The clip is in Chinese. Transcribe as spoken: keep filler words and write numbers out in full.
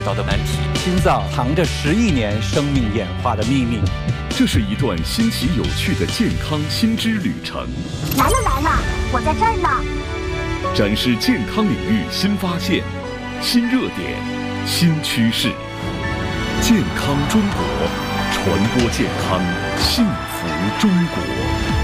到的难题。 心脏藏着十亿年生命演化的秘密。 这是一段新奇有趣的健康新知旅程。 来了来了，我在这儿呢。 展示健康领域新发现、新热点、新趋势。健康中国，传播健康，幸福中国。